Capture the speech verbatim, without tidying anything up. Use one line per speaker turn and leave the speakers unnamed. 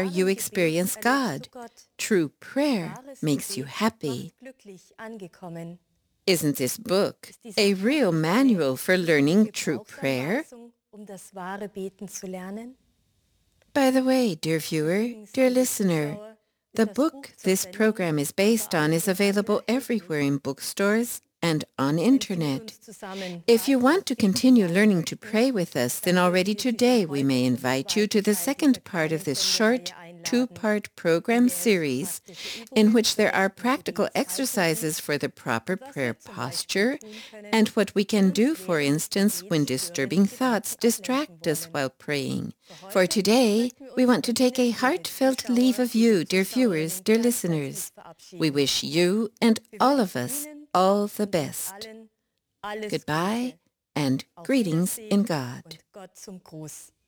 prayer, you experience God. True prayer makes you happy. Isn't this book a real manual for learning true prayer? By the way, dear viewer, dear listener, the book this program is based on is available everywhere in bookstores and on internet. If you want to continue learning to pray with us, then already today we may invite you to the second part of this short two-part program series in which there are practical exercises for the proper prayer posture and what we can do, for instance, when disturbing thoughts distract us while praying. For today, we want to take a heartfelt leave of you, dear viewers, dear listeners. We wish you and all of us all the best. Goodbye and greetings in God.